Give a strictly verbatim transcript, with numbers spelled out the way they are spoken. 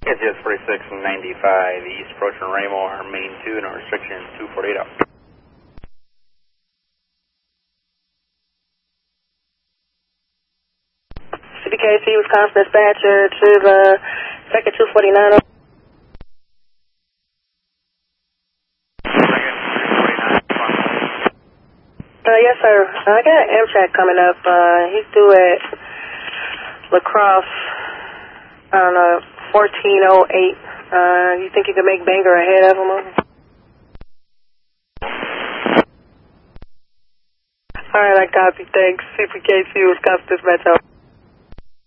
It's just forty-six ninety-five East, approaching Raymore, main two, no restriction, two forty-eight out. C B K C, Wisconsin dispatcher to the second two forty-nine. Uh, yes, sir. I got an Amtrak coming up. Uh, he's due at La Crosse, I don't know, fourteen oh eight. Uh, you think you can make Bangor ahead of him? All right, I copy. Thanks. C P K C, Wisconsin dispatcher.